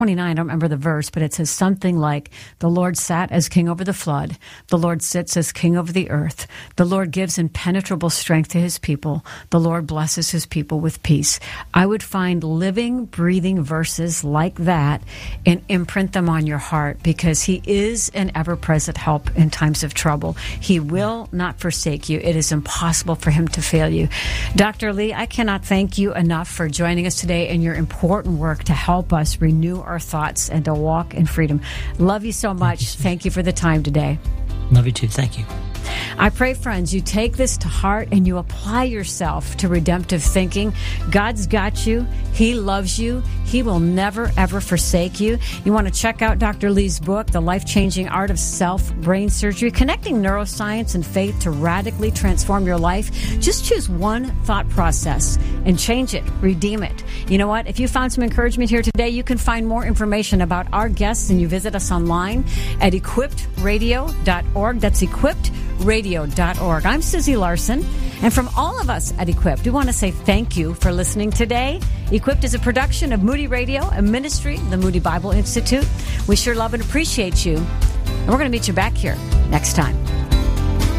29, I don't remember the verse, but it says something like, the Lord sat as king over the flood. The Lord sits as king over the earth. The Lord gives impenetrable strength to his people. The Lord blesses his people with peace. I would find living, breathing verses like that and imprint them on your heart, because he is an ever-present help in times of trouble. He will not forsake you. It is impossible for him to fail you. Dr. Lee, I cannot thank you enough for joining us today and your important work to help us renew our thoughts and to walk in freedom. Love you so much. Thank you for the time today. Love you too. Thank you. I pray, friends, you take this to heart and you apply yourself to redemptive thinking. God's got you. He loves you. He will never, ever forsake you. You want to check out Dr. Lee's book, The Life-Changing Art of Self-Brain Surgery, Connecting Neuroscience and Faith to Radically Transform Your Life. Just choose one thought process and change it, redeem it. You know what? If you found some encouragement here today, you can find more information about our guests and you visit us online at equippedradio.org. That's equippedradio.org. I'm Susie Larson, and from all of us at Equipped, we want to say thank you for listening today. Equipped is a production of Moody Radio, a ministry of the Moody Bible Institute. We sure love and appreciate you, and we're going to meet you back here next time.